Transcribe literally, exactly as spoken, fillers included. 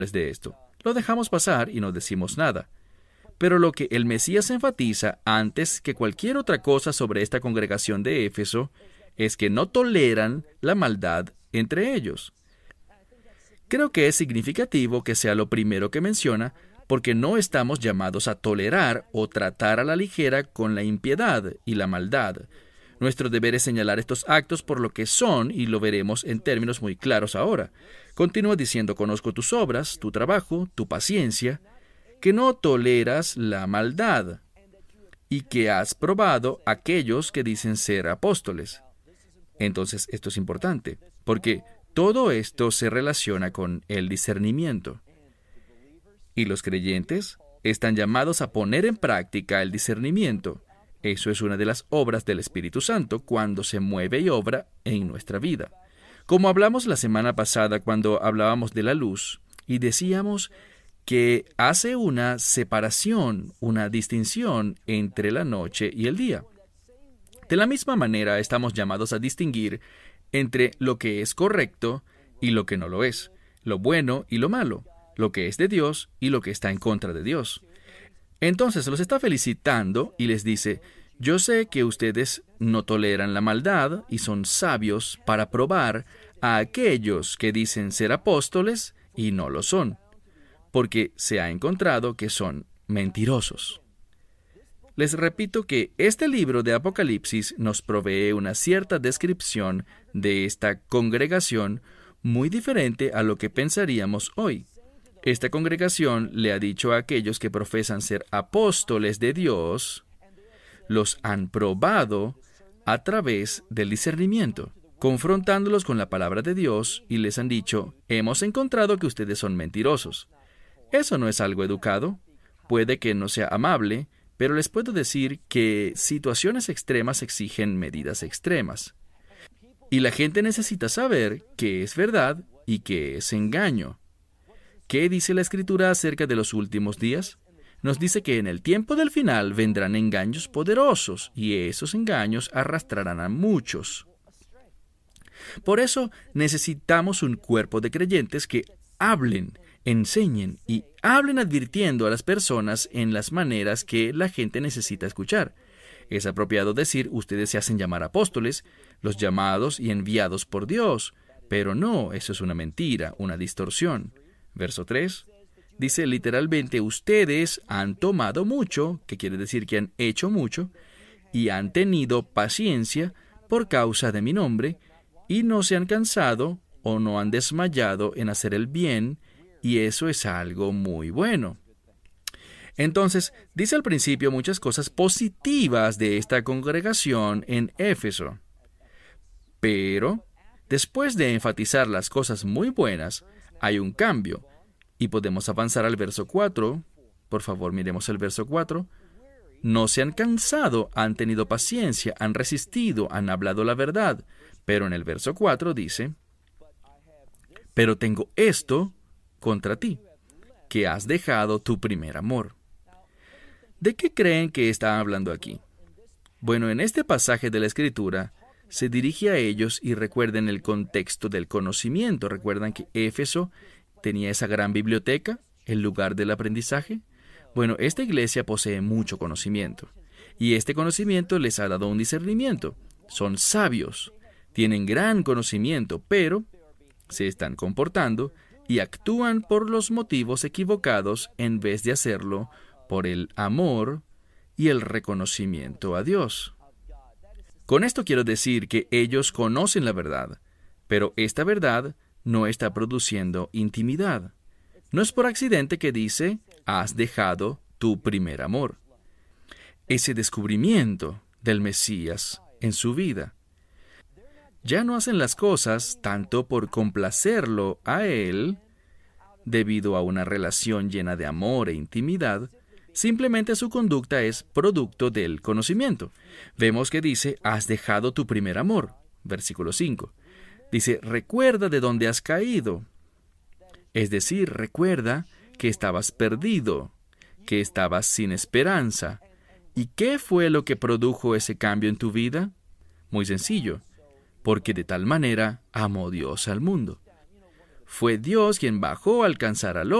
de esto. Lo dejamos pasar y no decimos nada. Pero lo que el Mesías enfatiza antes que cualquier otra cosa sobre esta congregación de Éfeso es que no toleran la maldad entre ellos. Creo que es significativo que sea lo primero que menciona, porque no estamos llamados a tolerar o tratar a la ligera con la impiedad y la maldad. Nuestro deber es señalar estos actos por lo que son, y lo veremos en términos muy claros ahora. Continúa diciendo: conozco tus obras, tu trabajo, tu paciencia, que no toleras la maldad, y que has probado a aquellos que dicen ser apóstoles. Entonces, esto es importante, porque todo esto se relaciona con el discernimiento. Y los creyentes están llamados a poner en práctica el discernimiento. Eso es una de las obras del Espíritu Santo cuando se mueve y obra en nuestra vida. Como hablamos la semana pasada cuando hablábamos de la luz, y decíamos que hace una separación, una distinción entre la noche y el día. De la misma manera, estamos llamados a distinguir entre lo que es correcto y lo que no lo es, lo bueno y lo malo, lo que es de Dios y lo que está en contra de Dios. Entonces los está felicitando y les dice: yo sé que ustedes no toleran la maldad y son sabios para probar a aquellos que dicen ser apóstoles y no lo son, porque se ha encontrado que son mentirosos. Les repito que este libro de Apocalipsis nos provee una cierta descripción de esta congregación muy diferente a lo que pensaríamos hoy. Esta congregación le ha dicho a aquellos que profesan ser apóstoles de Dios, los han probado a través del discernimiento, confrontándolos con la palabra de Dios, y les han dicho: hemos encontrado que ustedes son mentirosos. Eso no es algo educado, puede que no sea amable, pero les puedo decir que situaciones extremas exigen medidas extremas. Y la gente necesita saber qué es verdad y qué es engaño. ¿Qué dice la Escritura acerca de los últimos días? Nos dice que en el tiempo del final vendrán engaños poderosos, y esos engaños arrastrarán a muchos. Por eso necesitamos un cuerpo de creyentes que hablen, enseñen y hablen advirtiendo a las personas en las maneras que la gente necesita escuchar. Es apropiado decir: ustedes se hacen llamar apóstoles, los llamados y enviados por Dios. Pero no, eso es una mentira, una distorsión. Verso tres dice literalmente: ustedes han tomado mucho, que quiere decir que han hecho mucho, y han tenido paciencia por causa de mi nombre, y no se han cansado o no han desmayado en hacer el bien, y eso es algo muy bueno. Entonces, dice al principio muchas cosas positivas de esta congregación en Éfeso. Pero, después de enfatizar las cosas muy buenas, hay un cambio, y podemos avanzar al verso cuatro. Por favor, miremos el verso cuatro. No se han cansado, han tenido paciencia, han resistido, han hablado la verdad. Pero en el verso cuatro dice: pero tengo esto contra ti, que has dejado tu primer amor. ¿De qué creen que está hablando aquí? Bueno, en este pasaje de la Escritura se dirige a ellos, y recuerden el contexto del conocimiento. ¿Recuerdan que Éfeso tenía esa gran biblioteca, el lugar del aprendizaje? Bueno, esta iglesia posee mucho conocimiento, y este conocimiento les ha dado un discernimiento. Son sabios, tienen gran conocimiento, pero se están comportando y actúan por los motivos equivocados en vez de hacerlo por el amor y el reconocimiento a Dios. Con esto quiero decir que ellos conocen la verdad, pero esta verdad no está produciendo intimidad. No es por accidente que dice: has dejado tu primer amor. Ese descubrimiento del Mesías en su vida. Ya no hacen las cosas tanto por complacerlo a Él, debido a una relación llena de amor e intimidad. Simplemente su conducta es producto del conocimiento. Vemos que dice: has dejado tu primer amor. Versículo cinco. Dice: recuerda de dónde has caído. Es decir, recuerda que estabas perdido, que estabas sin esperanza. ¿Y qué fue lo que produjo ese cambio en tu vida? Muy sencillo. Porque de tal manera amó Dios al mundo. fue Dios quien bajó a alcanzar al